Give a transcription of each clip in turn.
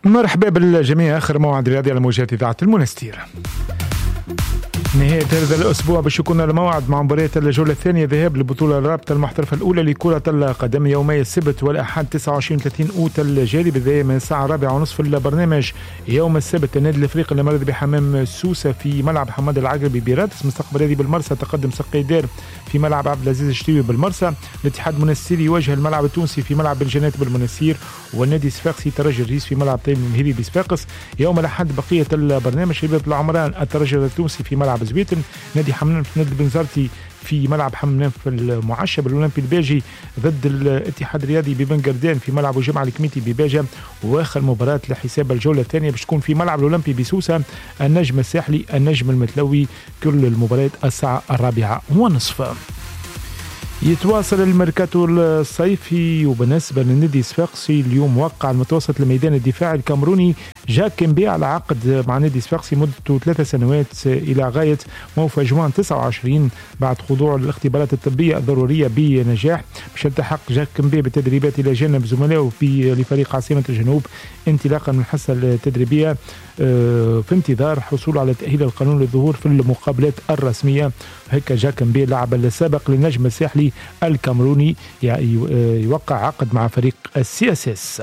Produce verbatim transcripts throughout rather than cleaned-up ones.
مرحبا بالجميع. آخر موعد رياضي على موجات إذاعة المنستير. نهاية هذا الأسبوع باش يكون الموعد مع مباريات الجولة الثانية ذهاب لبطولة الرابطة المحترفة الأولى لكرة القدم يومي السبت والأحد تسعة وعشرين ثلاثين أوت الجاري بداية من الساعة الرابعة ونصف البرنامج. يوم السبت النادي الأفريقي المرد بحمام سوسة في ملعب حماد العقربي برادس. مستقبل هذه بالمرسى تقدم سقيدار في ملعب عبد العزيز الشتيوي بالمرسى. الاتحاد المنستيري يواجه الملعب التونسي في ملعب الجنات بالمنستير، والنادي صفاقسي ترجي الرئيس في ملعب طيب المهيري بصفاقس. يوم الأحد بقية البرنامج شباب العمران الترجي التونسي في ملعب زويتن، نادي حمام في نادي بنزرتي في ملعب حمام في المعشب، الأولمبي الباجي ضد الاتحاد الرياضي ببن قردان في ملعب الجامعة الكميتي بباجة. واخر مباراة لحساب الجولة الثانية باش تكون في ملعب الأولمبي بسوسة النجم الساحلي النجم المتلوي. كل المباريات الساعة الرابعة ونصف. يتواصل الميركاتو الصيفي، وبالنسبة للنادي صفاقسي اليوم وقع المتوسط لميدان الدفاع الكامروني جاك كيمبي على عقد مع نادي صفاقسي مدته ثلاث سنوات إلى غاية موفى جوان تسعة وعشرين بعد خضوع الاختبارات الطبية الضرورية بنجاح. باش يلتحق جاك كيمبي بالتدريبات إلى جانب زملائه لفريق عاصمة الجنوب انطلاقا من الحصة التدريبية في انتظار حصوله على تأهيل القانون للظهور في المقابلات الرسمية. هيك جاك كيمبي لاعب السابق للنجم الساحلي الكامروني يوقع عقد مع فريق السي اس اس.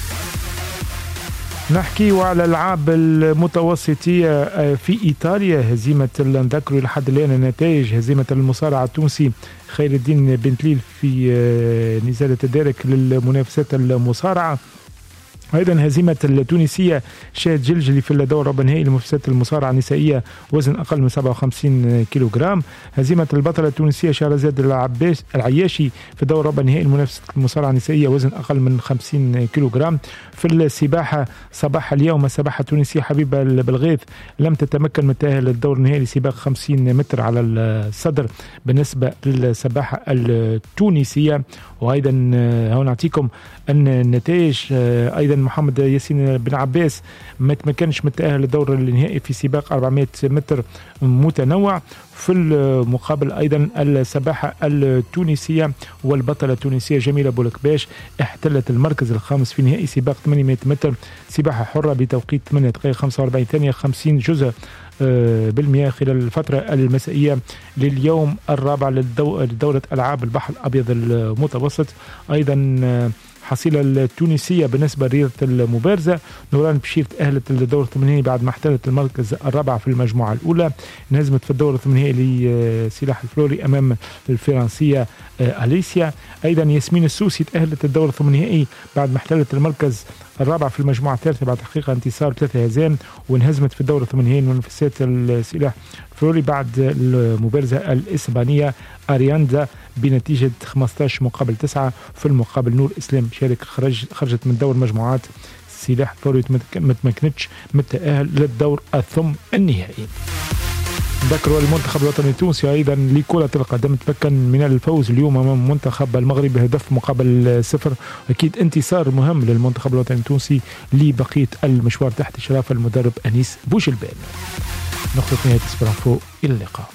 نحكي على الألعاب المتوسطية في إيطاليا. هزيمة نذكروا لحد الآن النتائج: هزيمة المصارع التونسي خير الدين بن تليل في نزال التدارك للمنافسات المصارعة. أيضا هزيمة التونسية شاد جلجلي في الدور ربع نهائي لمنافسات المصارعة النسائية وزن أقل من سبعة وخمسين كيلوغرام. هزيمة البطلة التونسية شهرزاد العباس العياشي في الدور ربع نهائي لمنافسة المصارعة النسائية وزن أقل من خمسين كيلوغرام. في السباحة صباح اليوم السباحة التونسية حبيبة البلغيث لم تتمكن من التأهل للدور النهائي لسباق خمسين متر على الصدر بالنسبة للسباحة التونسية. وأيضا هنا نعطيكم أن النتائج. أيضا محمد ياسين بن عباس ما تمكنش من التأهل للدور النهائي في سباق أربعمائة متر متنوع. في المقابل أيضا السباحة التونسية والبطلة التونسية جميلة بولكباش احتلت المركز الخامس في نهائي سباق ثمانمائة متر سباحة حرة بتوقيت ثمانية دقائق خمسة وأربعين ثانية خمسين جزء بالمياه خلال الفترة المسائية لليوم الرابع لدورة ألعاب البحر الأبيض المتوسط. أيضا حصيلة التونسية بالنسبة لرياضة المبارزة: نوران بشير تأهلت للدور الثمانيني بعد ما احتلت المركز الرابع في المجموعة الأولى. انهزمت في الدور الثمانيني لسلاح الفلوري أمام الفرنسية أليسيا. أيضا ياسمين السوسي تأهلت للدور الثمانيني بعد ما احتلت المركز الرابع في المجموعة الثالثة بعد تحقيق انتصار ثلاثة هزائم، وانهزمت في الدور الثمانيني من منافسات السلاح الفلوري بعد المبارزة الإسبانية أرياندا بنتيجة خمسة عشر مقابل تسعة. في المقابل نور إسلام شارك خرج خرجت من دور مجموعات السلاح الفلوري ما تمكنتش من التأهل للدور الثم النهائي. ذكروا المنتخب الوطني التونسي أيضا لكرة القدم تمكن من الفوز اليوم أمام المنتخب المغربي بهدف مقابل صفر. أكيد انتصار مهم للمنتخب الوطني التونسي لبقية المشوار تحت إشراف المدرب أنيس بوشلبان. نقطة نهاية سبرانفو، إلى اللقاء.